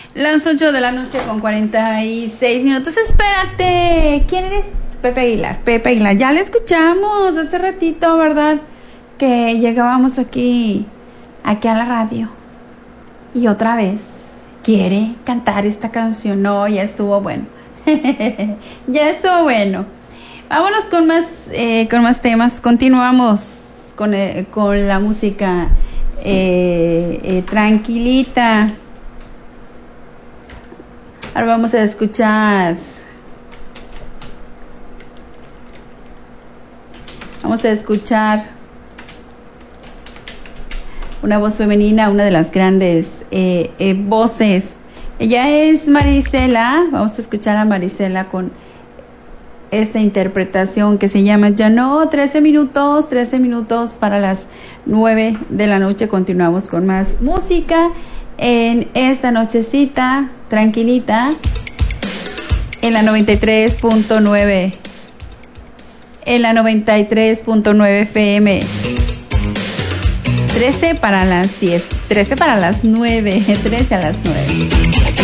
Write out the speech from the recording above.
Las 8 de la noche con 46 minutos. Espérate. ¿Quién eres? Pepe Aguilar. Pepe Aguilar. Ya le escuchamos hace ratito, ¿verdad? Que llegábamos aquí a la radio. Y otra vez quiere cantar esta canción. No, ya estuvo bueno. Ya estuvo bueno. Vámonos con más temas. Continuamos con la música tranquilita. Ahora vamos a escuchar. Una voz femenina, una de las grandes voces. Ella es Marisela. Vamos a escuchar a Marisela con esta interpretación que se llama Ya no. 13 minutos para las 9 de la noche. Continuamos con más música en esta nochecita tranquilita en la 93.9 FM. 13 para las 10, 13 para las 9, 13 a las 9.